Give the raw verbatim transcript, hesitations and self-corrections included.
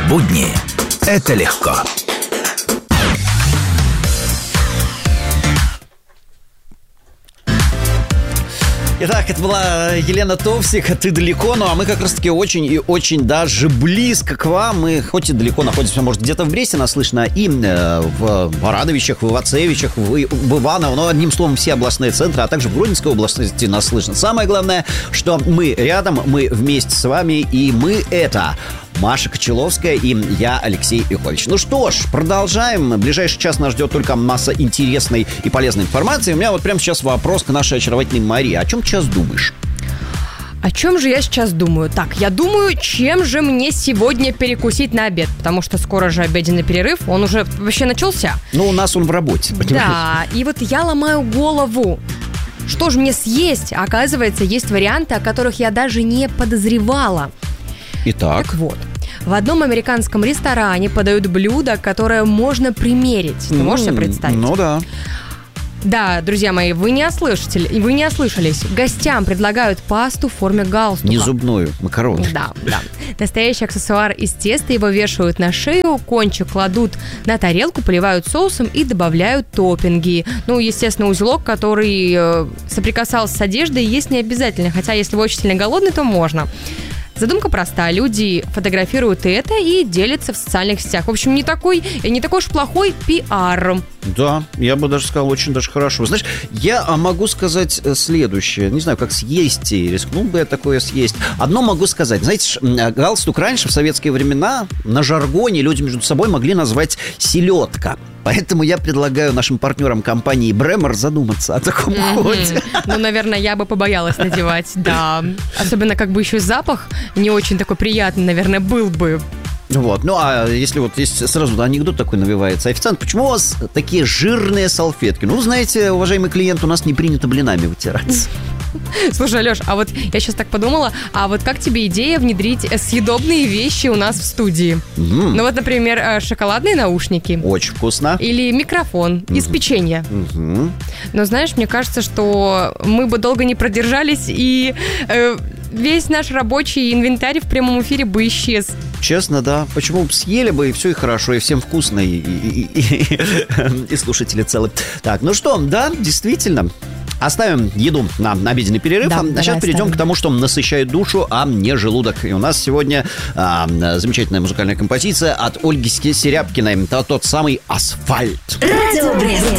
Будни – это легко. Итак, это была Елена Товсик, «Ты далеко», ну а мы как раз-таки очень и очень даже близко к вам. Мы хоть и далеко находимся, может, где-то в Бресте нас слышно, и э, в Барановичах, в Ивацевичах, в, в Иваново, но одним словом, все областные центры, а также в Гродненской области нас слышно. Самое главное, что мы рядом, мы вместе с вами, и мы это... Маша Кочеловская и я, Алексей Юхович. Ну что ж, продолжаем. В ближайший час нас ждет только масса интересной и полезной информации. У меня вот прямо сейчас вопрос к нашей очаровательной Марии. О чем ты сейчас думаешь? О чем же я сейчас думаю? Так, я думаю, чем же мне сегодня перекусить на обед, потому что скоро же обеденный перерыв, он уже вообще начался. Ну, у нас он в работе, понимаешь? Да, и вот я ломаю голову. Что же мне съесть? Оказывается, есть варианты, о которых я даже не подозревала. Итак. Так вот, в одном американском ресторане подают блюдо, которое можно примерить. Ты можешь себе представить? Ну да. Да, друзья мои, вы не ослышали, вы не ослышались. Гостям предлагают пасту в форме галстука. Не зубную, макароны. Да, да. Настоящий аксессуар из теста, его вешают на шею, кончик кладут на тарелку, поливают соусом и добавляют топпинги. Ну, естественно, узелок, который э, соприкасался с одеждой, есть не обязательно. Хотя, если вы очень сильно голодный, то можно. Задумка проста. Люди фотографируют это и делятся в социальных сетях. В общем, не такой, не такой уж плохой пиар. Да, я бы даже сказал, очень даже хорошо. Знаешь, я могу сказать следующее. Не знаю, как съесть, рискнул бы я такое съесть. Одно могу сказать. Знаете, галстук раньше, в советские времена, на жаргоне люди между собой могли назвать селедка. Поэтому я предлагаю нашим партнерам компании Бремер задуматься о таком mm-hmm. ходе. Ну, наверное, я бы побоялась надевать, да. Особенно как бы еще и запах не очень такой приятный, наверное, был бы. Вот, ну а если вот есть сразу анекдот такой навевается. Официант, почему у вас такие жирные салфетки? Ну, знаете, уважаемый клиент, у нас не принято блинами вытираться. Слушай, Алёш, а вот я сейчас так подумала, а вот как тебе идея внедрить съедобные вещи у нас в студии? Mm. Ну вот, например, шоколадные наушники. Очень вкусно. Или микрофон mm-hmm. из печенья. Mm-hmm. Но знаешь, мне кажется, что мы бы долго не продержались, и э, весь наш рабочий инвентарь в прямом эфире бы исчез. Честно, да. Почему бы съели бы, и все, и хорошо, и всем вкусно, и, и, и, и, и слушатели целы. Так, ну что, да, действительно. Оставим еду на обеденный перерыв, да, а сейчас перейдем оставим. к тому, что насыщает душу, а не желудок. И у нас сегодня а, замечательная музыкальная композиция от Ольги Серябкиной. Это тот самый «Асфальт». Радио Брест.